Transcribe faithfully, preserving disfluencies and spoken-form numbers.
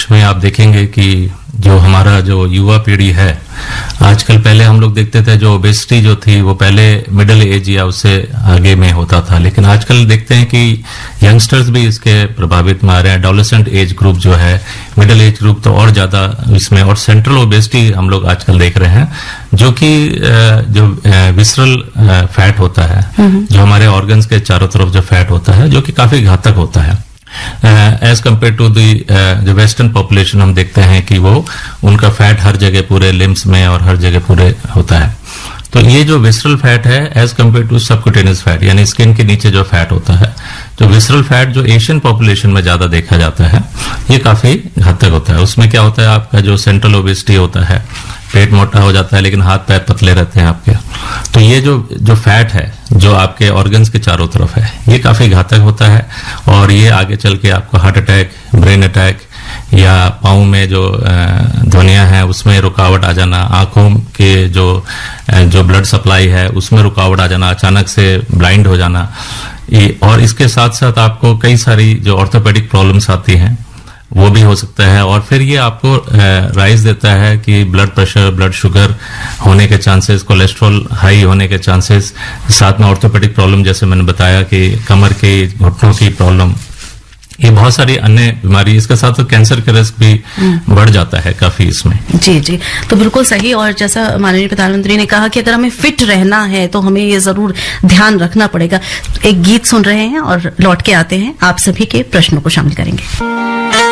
में आप देखेंगे कि जो हमारा जो युवा पीढ़ी है आजकल, पहले हम लोग देखते थे जो ओबेसिटी जो थी वो पहले मिडिल एज या उससे आगे में होता था, लेकिन आजकल देखते हैं कि यंगस्टर्स भी इसके प्रभावित में आ रहे हैं। एडोलेसेंट एज ग्रुप जो है, मिडिल एज ग्रुप तो और ज्यादा इसमें, और सेंट्रल ओबेसिटी हम लोग आजकल देख रहे हैं, जो कि जो विसरल फैट होता है, जो हमारे ऑर्गन्स के चारों तरफ जो फैट होता है, जो कि काफी घातक होता है एज कम्पेयर टू दी जो वेस्टर्न पॉपुलेशन। हम देखते हैं कि वो उनका फैट हर जगह पूरे लिम्स में और हर जगह पूरे होता है। तो ये जो विसरल फैट है as compare to subcutaneous fat, यानी स्किन के नीचे जो फैट होता है, जो विसरल फैट जो एशियन पॉपुलेशन में ज्यादा देखा जाता है, ये काफी घातक होता है। उसमें क्या होता है, आपका जो सेंट्रल ओबेसिटी होता है, पेट मोटा हो जाता है लेकिन हाथ पैर पतले रहते हैं आपके। तो ये जो जो फैट है जो आपके ऑर्गन्स के चारों तरफ है, ये काफी घातक होता है, और ये आगे चल के आपको हार्ट अटैक, ब्रेन अटैक, या पाँव में जो ध्वनियां हैं उसमें रुकावट आ जाना, आंखों के जो जो ब्लड सप्लाई है उसमें रुकावट आ जाना, अचानक से ब्लाइंड हो जाना, ये, और इसके साथ साथ आपको कई सारी जो ऑर्थोपेडिक प्रॉब्लम्स आती हैं वो भी हो सकता है। और फिर ये आपको राइज देता है कि ब्लड प्रेशर, ब्लड शुगर होने के चांसेस, कोलेस्ट्रॉल हाई होने के चांसेस, साथ में ऑर्थोपेडिक प्रॉब्लम जैसे मैंने बताया कि कमर के घुटनों की प्रॉब्लम, ये बहुत सारी अन्य बीमारी, इसके साथ तो कैंसर का रिस्क भी बढ़ जाता है काफी इसमें। जी जी, तो बिल्कुल सही। और जैसा माननीय प्रधानमंत्री ने कहा कि अगर हमें फिट रहना है तो हमें ये जरूर ध्यान रखना पड़ेगा। एक गीत सुन रहे हैं और लौट के आते हैं, आप सभी के प्रश्नों को शामिल करेंगे।